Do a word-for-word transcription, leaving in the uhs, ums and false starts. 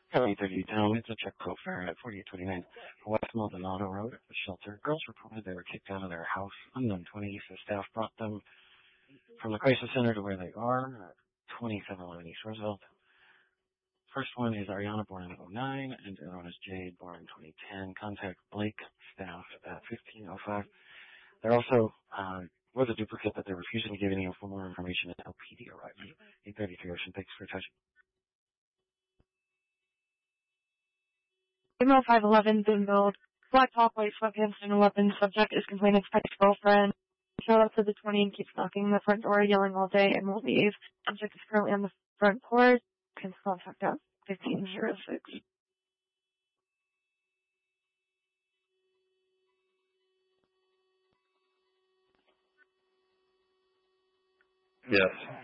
County thirty down. It's a check code fare at forty-eight twenty-nine West Maldonado Road at the shelter. Girls reported they were kicked out of their house. Unknown twenty, so staff brought them from the crisis center to where they are, at twenty-seven eleven East Roosevelt. First one is Ariana, born in oh nine, and the other one is Jade, born in twenty ten. Contact Blake staff at fifteen oh five. There also uh, was a duplicate that they're refusing to give any more information, and L P D arrived at eight thirty-three Ocean. Thanks for touching. Email five eleven, Boonville. Black top, white sweatpants, and a weapon. Subject is complaining of ex-girlfriend. Showed up to the twenty and keeps knocking the front door, yelling all day, and will leave. Subject is currently on the front porch. Can contact us fifteen oh six. Yes.